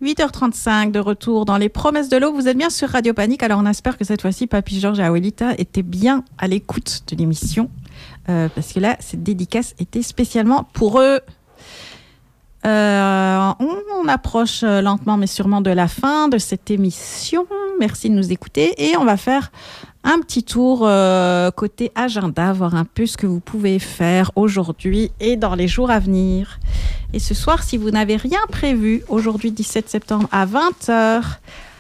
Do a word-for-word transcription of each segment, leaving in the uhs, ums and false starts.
huit heures trente-cinq de retour dans les promesses de l'eau. Vous êtes bien sur Radio Panique. Alors on espère que cette fois-ci, Papy Georges et Aouelita étaient bien à l'écoute de l'émission. Euh, parce que là, cette dédicace était spécialement pour eux. Euh, on, on approche lentement mais sûrement de la fin de cette émission. Merci de nous écouter. Et on va faire un petit tour euh, côté agenda, voir un peu ce que vous pouvez faire aujourd'hui et dans les jours à venir. Et ce soir, si vous n'avez rien prévu, aujourd'hui dix-sept septembre à vingt heures,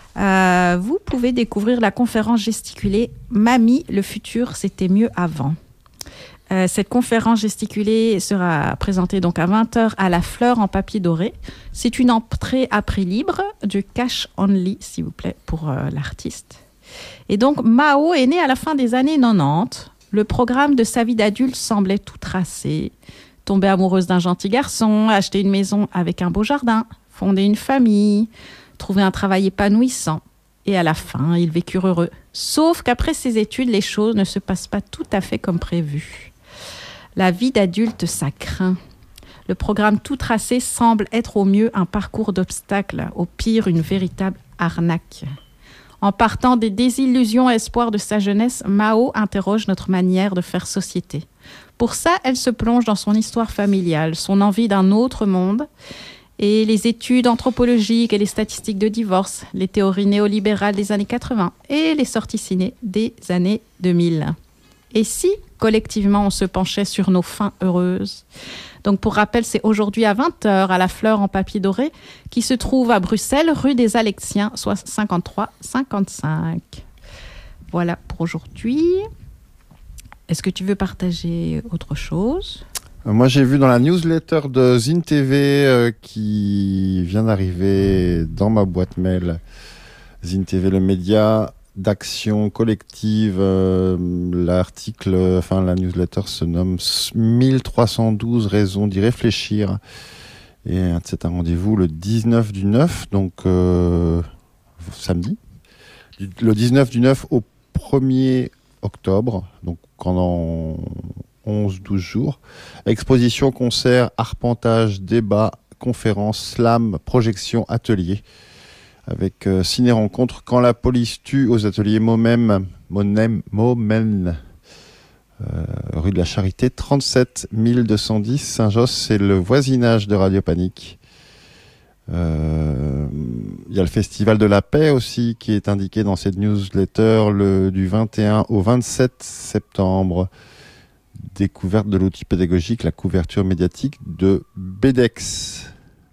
euh, vous pouvez découvrir la conférence gesticulée « Mamie, le futur, c'était mieux avant ». Euh, cette conférence gesticulée sera présentée donc à vingt heures à la Fleur en papier doré. C'est une entrée à prix libre, du cash only, s'il vous plaît, pour euh, l'artiste. Et donc, Mao est né à la fin des années quatre-vingt-dix. Le programme de sa vie d'adulte semblait tout tracé. Tomber amoureuse d'un gentil garçon, acheter une maison avec un beau jardin, fonder une famille, trouver un travail épanouissant. Et à la fin, ils vécurent heureux. Sauf qu'après ses études, les choses ne se passent pas tout à fait comme prévu. La vie d'adulte, ça craint. Le programme tout tracé semble être au mieux un parcours d'obstacles, au pire une véritable arnaque. En partant des désillusions et espoirs de sa jeunesse, Mao interroge notre manière de faire société. Pour ça, elle se plonge dans son histoire familiale, son envie d'un autre monde, et les études anthropologiques et les statistiques de divorce, les théories néolibérales des années quatre-vingts et les sorties ciné des années deux mille. Et si, collectivement, on se penchait sur nos fins heureuses? Donc, pour rappel, c'est aujourd'hui à vingt heures à la Fleur en papier doré, qui se trouve à Bruxelles, rue des Alexiens, soit cinquante-trois cinquante-cinq. Voilà pour aujourd'hui. Est-ce que tu veux partager autre chose ? Moi, j'ai vu dans la newsletter de Zine T V euh, qui vient d'arriver dans ma boîte mail. Zine T V, le média d'action collective. Euh, l'article, enfin la newsletter se nomme mille trois cent douze raisons d'y réfléchir. Et c'est un rendez-vous le dix-neuf du neuf, donc euh, samedi. Le dix-neuf du neuf au premier octobre, donc pendant onze douze jours. Exposition, concert, arpentage, débat, conférence, slam, projection, atelier. Avec euh, ciné-rencontre Quand la police tue aux ateliers Momem, Monem, Momen, euh, rue de la Charité, trente-sept mille deux cent dix, Saint-Josse, c'est le voisinage de Radio Panique. Il euh, y a le Festival de la Paix aussi qui est indiqué dans cette newsletter le, du vingt et un au vingt-sept septembre. Découverte de l'outil pédagogique, la couverture médiatique de BEDEX.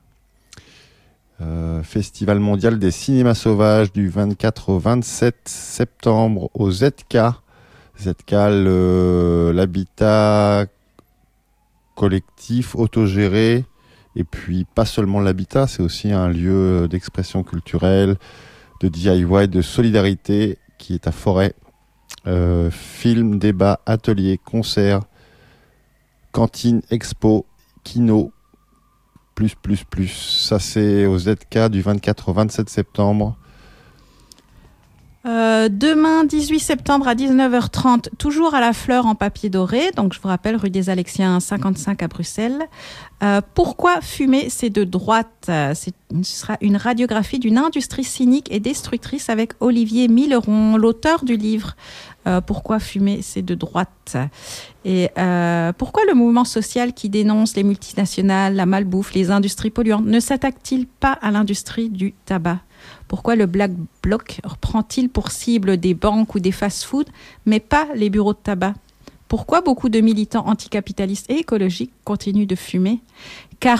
Euh, Festival mondial des cinémas sauvages du vingt-quatre au vingt-sept septembre au Z K. Z K, le, l'habitat collectif, autogéré. Et puis, pas seulement l'habitat, c'est aussi un lieu d'expression culturelle, de D I Y, de solidarité qui est à Forêt. Euh, film, débat, atelier, concert, cantine, expo, kino, plus, plus, plus. Ça, c'est au Z K du vingt-quatre au vingt-sept septembre. Euh, demain, dix-huit septembre à dix-neuf heures trente, toujours à la Fleur en papier doré. Donc, je vous rappelle, rue des Alexiens, cinquante-cinq à Bruxelles. Euh, pourquoi fumer, c'est de droite? C'est, ce sera une radiographie d'une industrie cynique et destructrice avec Olivier Milleron, l'auteur du livre euh, Pourquoi fumer, c'est de droite. Et euh, pourquoi le mouvement social qui dénonce les multinationales, la malbouffe, les industries polluantes ne s'attaque-t-il pas à l'industrie du tabac? Pourquoi le Black Bloc prend-il pour cible des banques ou des fast-foods, mais pas les bureaux de tabac? Pourquoi beaucoup de militants anticapitalistes et écologiques continuent de fumer? Car